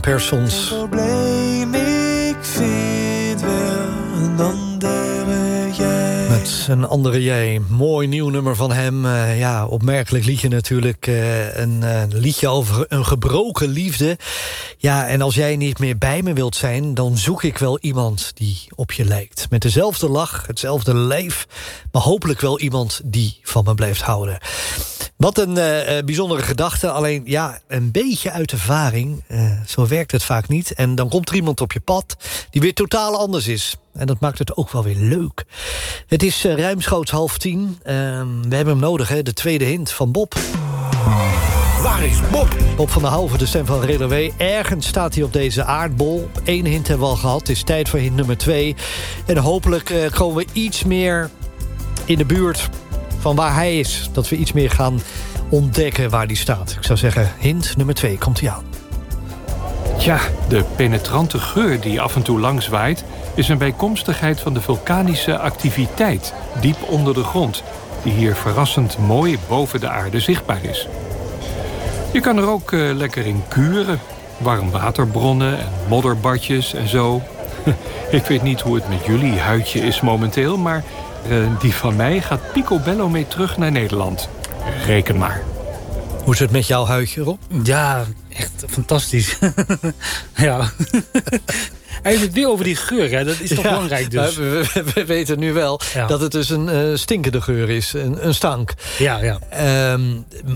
Persons. Probleem, ik vind wel een andere jij. Met een andere jij. Mooi nieuw nummer van hem. Ja, opmerkelijk liedje natuurlijk. Een liedje over een gebroken liefde. Ja, en als jij niet meer bij me wilt zijn, dan zoek ik wel iemand die op je lijkt. Met dezelfde lach, hetzelfde lijf, maar hopelijk wel iemand die van me blijft houden. Wat een bijzondere gedachte. Alleen ja, een beetje uit ervaring. Zo werkt het vaak niet. En dan komt er iemand op je pad die weer totaal anders is. En dat maakt het ook wel weer leuk. Het is ruimschoots 9:30. We hebben hem nodig, hè? De tweede hint van Bob. Waar is Bob? Bob van der Houven, de stem van Redderwee. Ergens staat hij op deze aardbol. 1 hint hebben we al gehad. Het is tijd voor hint nummer 2. En hopelijk komen we iets meer in de buurt van waar hij is. Dat we iets meer gaan ontdekken waar hij staat. Ik zou zeggen, hint nummer 2, komt hij aan. Ja, de penetrante geur die af en toe langs waait is een bijkomstigheid van de vulkanische activiteit diep onder de grond, die hier verrassend mooi boven de aarde zichtbaar is. Je kan er ook lekker in kuren. Warmwaterbronnen en modderbadjes en zo. Ik weet niet hoe het met jullie huidje is momenteel, maar die van mij gaat picobello mee terug naar Nederland. Reken maar. Hoe is het met jouw huidje, Rob? Ja, echt fantastisch. Ja. Hij heeft het weer over die geur, hè? Dat is toch belangrijk dus. We weten nu wel dat het dus een stinkende geur is. Een stank. Ja.